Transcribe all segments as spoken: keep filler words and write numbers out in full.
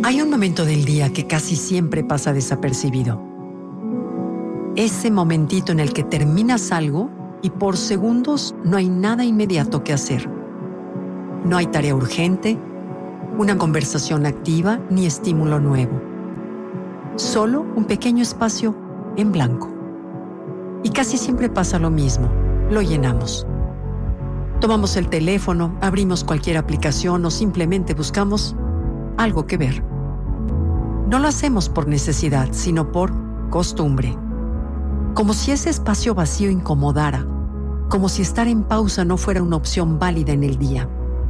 Hay un momento del día que casi siempre pasa desapercibido. Ese momentito en el que terminas algo y por segundos no hay nada inmediato que hacer. No hay tarea urgente, una conversación activa ni estímulo nuevo. Solo un pequeño espacio en blanco. Y casi siempre pasa lo mismo, lo llenamos. Tomamos el teléfono, abrimos cualquier aplicación o simplemente buscamos algo que ver. No lo hacemos por necesidad, sino por costumbre. Como si ese espacio vacío incomodara, como si estar en pausa no fuera una opción válida en el día.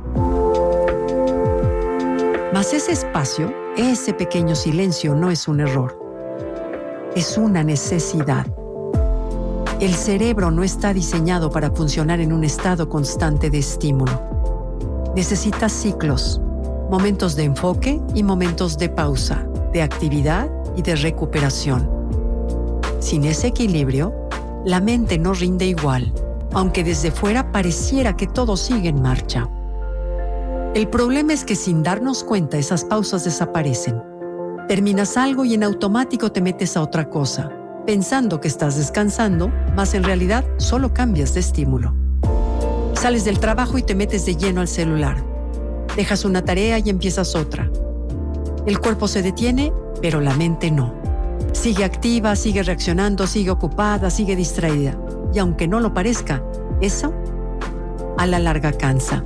Mas ese espacio, ese pequeño silencio no es un error. Es una necesidad. El cerebro no está diseñado para funcionar en un estado constante de estímulo. Necesita ciclos, momentos de enfoque y momentos de pausa, de actividad y de recuperación. Sin ese equilibrio, la mente no rinde igual, aunque desde fuera pareciera que todo sigue en marcha. El problema es que sin darnos cuenta esas pausas desaparecen. Terminas algo y en automático te metes a otra cosa, pensando que estás descansando, mas en realidad solo cambias de estímulo. Sales del trabajo y te metes de lleno al celular. Dejas una tarea y empiezas otra. El cuerpo se detiene, pero la mente no. Sigue activa, sigue reaccionando, sigue ocupada, sigue distraída. Y aunque no lo parezca, eso a la larga cansa.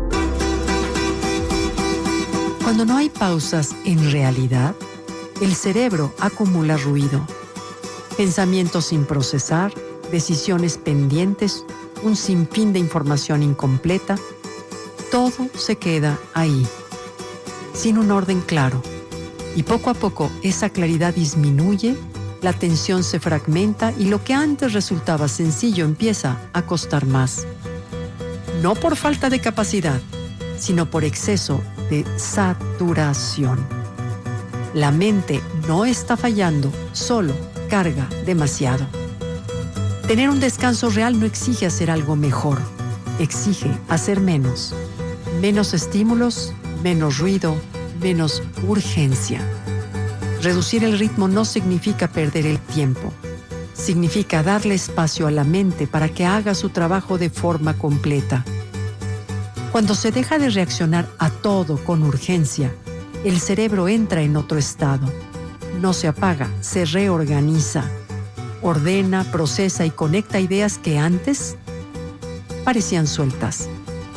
Cuando no hay pausas en realidad, el cerebro acumula ruido. Pensamientos sin procesar, decisiones pendientes, un sinfín de información incompleta. Todo se queda ahí, sin un orden claro. Y poco a poco esa claridad disminuye, la atención se fragmenta y lo que antes resultaba sencillo empieza a costar más. No por falta de capacidad, sino por exceso de saturación. La mente no está fallando, solo carga demasiado. Tener un descanso real no exige hacer algo mejor, exige hacer menos. Menos estímulos, menos ruido, menos urgencia. Reducir el ritmo no significa perder el tiempo. Significa darle espacio a la mente para que haga su trabajo de forma completa. Cuando se deja de reaccionar a todo con urgencia, el cerebro entra en otro estado. No se apaga, se reorganiza. Ordena, procesa y conecta ideas que antes parecían sueltas.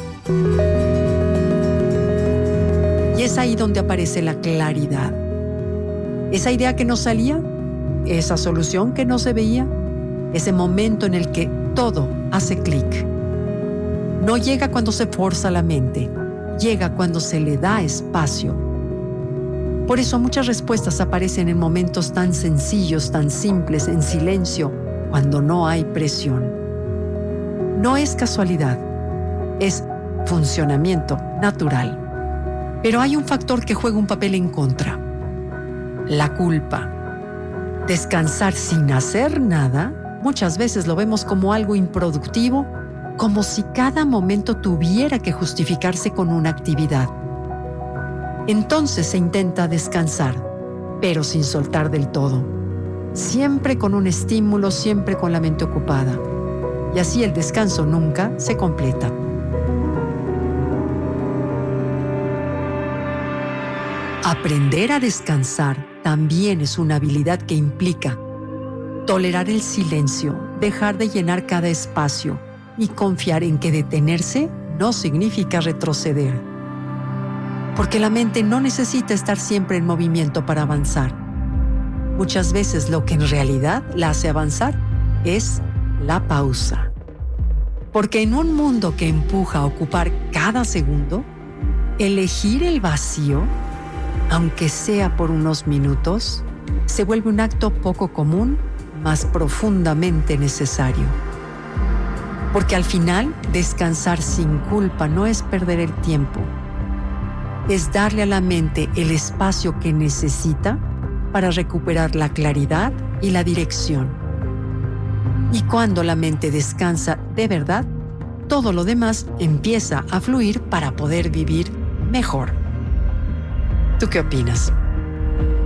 Y es ahí donde aparece la claridad. Esa idea que no salía, esa solución que no se veía, ese momento en el que todo hace clic. No llega cuando se forza la mente, llega cuando se le da espacio. Por eso muchas respuestas aparecen en momentos tan sencillos, tan simples, en silencio, cuando no hay presión. No es casualidad, es funcionamiento natural. Pero hay un factor que juega un papel en contra: la culpa. Descansar sin hacer nada, muchas veces lo vemos como algo improductivo, como si cada momento tuviera que justificarse con una actividad. Entonces se intenta descansar, pero sin soltar del todo. Siempre con un estímulo, siempre con la mente ocupada. Y así el descanso nunca se completa. Aprender a descansar también es una habilidad que implica tolerar el silencio, dejar de llenar cada espacio y confiar en que detenerse no significa retroceder. Porque la mente no necesita estar siempre en movimiento para avanzar. Muchas veces lo que en realidad la hace avanzar es la pausa. Porque en un mundo que empuja a ocupar cada segundo, elegir el vacío, aunque sea por unos minutos, se vuelve un acto poco común, mas profundamente necesario. Porque al final, descansar sin culpa no es perder el tiempo, es darle a la mente el espacio que necesita para recuperar la claridad y la dirección. Y cuando la mente descansa de verdad, todo lo demás empieza a fluir para poder vivir mejor. ¿Tú qué opinas?